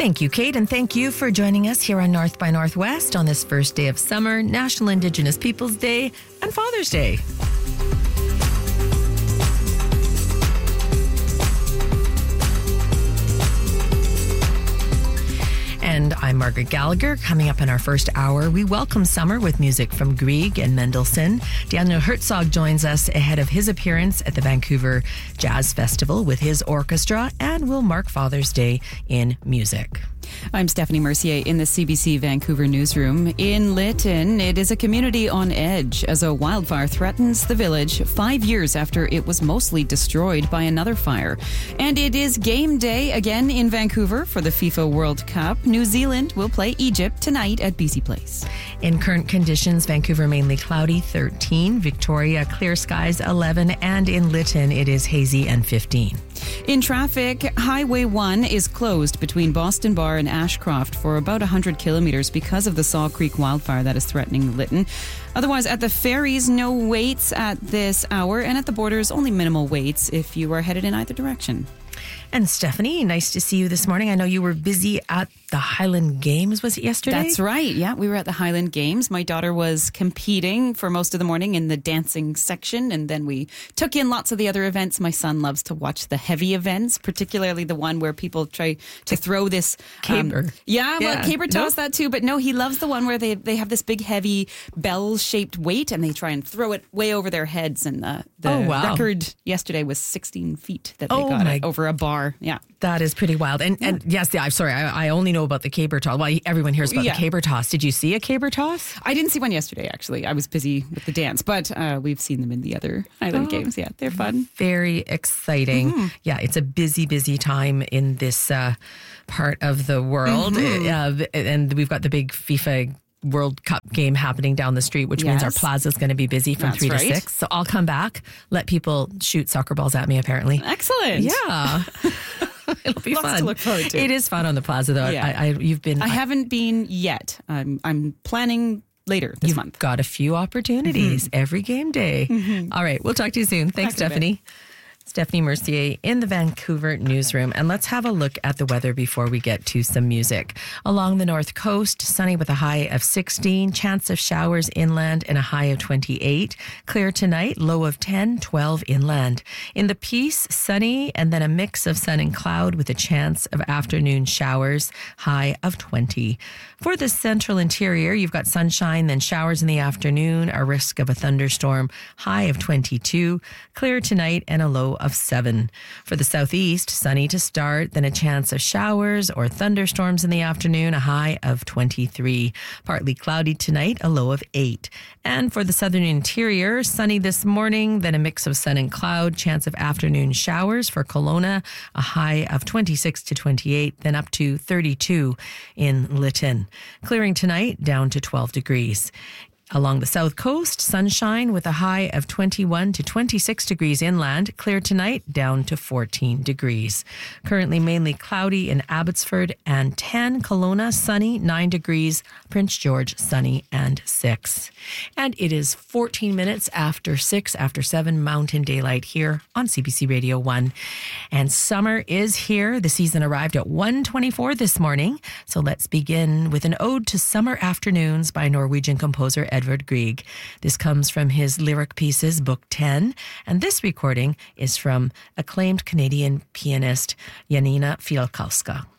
Thank you, Kate, and thank you for joining us here on North by Northwest on this first day of summer, National Indigenous Peoples Day, and Father's Day. And I'm Margaret Gallagher. Coming up in our first hour, we welcome summer with music from Grieg and Mendelssohn. Daniel Herzog joins us ahead of his appearance at the Vancouver Jazz Festival with his orchestra, and we'll mark Father's Day in music. I'm Stephanie Mercier in the CBC Vancouver newsroom. In Lytton, it is a community on edge as a wildfire threatens the village 5 years after it was mostly destroyed by another fire. And it is game day again in Vancouver for the FIFA World Cup. New Zealand will play Egypt tonight at BC Place. In current conditions, Vancouver mainly cloudy, 13. Victoria, clear skies, 11. And in Lytton, it is hazy and 15. In traffic, Highway 1 is closed between Boston Bar and Ashcroft for about 100 kilometres because of the Saw Creek wildfire that is threatening Lytton. Otherwise, at the ferries, no waits at this hour, and at the borders, only minimal waits if you are headed in either direction. And Stephanie, nice to see you this morning. I know you were busy at the Highland Games, was it yesterday? That's right. Yeah, we were at the Highland Games. My daughter was competing for most of the morning in the dancing section, and then we took in lots of the other events. My son loves to watch the heavy events, particularly the one where people try to throw this caber. Caber toss that too. But no, he loves the one where they have this big, heavy bell-shaped weight, and they try and throw it way over their heads. And the record yesterday was 16 feet that they got it over a bar. Yeah. That is pretty wild. And yes, I'm sorry, I only know about the caber toss. Well, everyone hears about the caber toss. Did you see a caber toss? I didn't see one yesterday, actually. I was busy with the dance, but we've seen them in the other Highland Games. Yeah, they're fun. Very exciting. Mm-hmm. Yeah, it's a busy time in this part of the world. Mm-hmm. And we've got the big FIFA World Cup game happening down the street, which means our plaza is going to be busy from 3 to 6. So I'll come back, let people shoot soccer balls at me, apparently. Excellent. Yeah. It'll be Lots fun. to look forward to. It is fun on the plaza, though. Yeah. I haven't been yet. I'm planning later this month. You've got a few opportunities every game day. Mm-hmm. All right. We'll talk to you soon. Thanks, Stephanie. Stephanie Mercier in the Vancouver newsroom. And let's have a look at the weather before we get to some music. Along the north coast, sunny with a high of 16, chance of showers inland and a high of 28. Clear tonight, low of 10, 12 inland. In the Peace, sunny and then a mix of sun and cloud with a chance of afternoon showers, high of 20. For the central interior, you've got sunshine, then showers in the afternoon, a risk of a thunderstorm, high of 22. Clear tonight and a low of 7. For the southeast, sunny to start, then a chance of showers or thunderstorms in the afternoon, a high of 23. Partly cloudy tonight, a low of 8. And for the southern interior, sunny this morning, then a mix of sun and cloud, chance of afternoon showers for Kelowna, a high of 26 to 28, then up to 32 in Lytton. Clearing tonight, down to 12 degrees. Along the south coast, sunshine with a high of 21 to 26 degrees inland. Clear tonight, down to 14 degrees. Currently mainly cloudy in Abbotsford and 10. Kelowna, sunny, 9 degrees. Prince George, sunny and 6. And it is 14 minutes after 6, after 7 Mountain Daylight here on CBC Radio 1. And summer is here. The season arrived at 1:24 this morning. So let's begin with an ode to summer afternoons by Norwegian composer Edvard Grieg. This comes from his lyric pieces, Book 10, and this recording is from acclaimed Canadian pianist Janina Fialkowska.